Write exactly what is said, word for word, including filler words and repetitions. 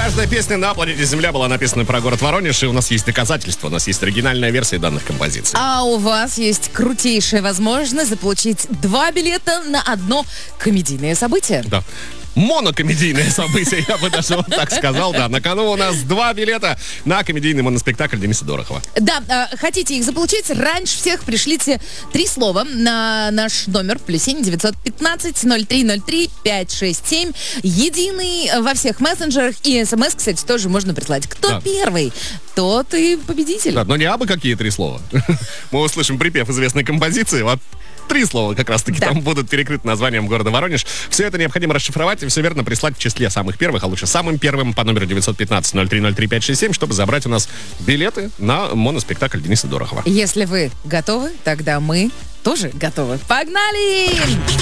Каждая песня на планете Земля была написана про город Воронеж, и у нас есть доказательства, у нас есть оригинальная версия данных композиций. А у вас есть крутейшая возможность заполучить два билета на одно комедийное событие. Да. Монокомедийное событие, я бы даже вот так сказал, да. На кону у нас два билета на комедийный моноспектакль Дениса Дорохова. Да, э, хотите их заполучить? Раньше всех пришлите три слова на наш номер плюс семь девятьсот пятнадцать ноль три ноль три пять шесть семь. Единый во всех мессенджерах, и смс, кстати, тоже можно прислать. Кто Да. первый, тот и победитель. Да, но не абы какие три слова. Мы услышим припев известной композиции. Вот три слова как раз-таки Да. там будут перекрыты названием города Воронеж. Все это необходимо расшифровать и все верно прислать в числе самых первых, а лучше самым первым по номеру девятьсот пятнадцать ноль три ноль три пять шесть семь, чтобы забрать у нас билеты на моноспектакль Дениса Дорохова. Если вы готовы, тогда мы тоже готовы. Погнали!